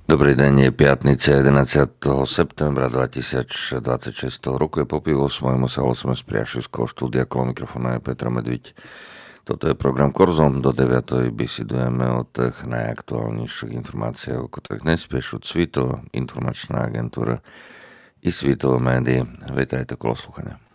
Dobrý deň, je piatnica 11. septembra 2026 roku. Je po pol 8. Muselo sme z Priašovského štúdia, kolo mikrofónu je Petr Medviť. Toto je program Korzom, do 9. besedujeme o tých najaktuálnejších informáciách, o ktorých dnes píšu Svito, informačná agentúra i Svito médií. Vítajte, kolo slúchania.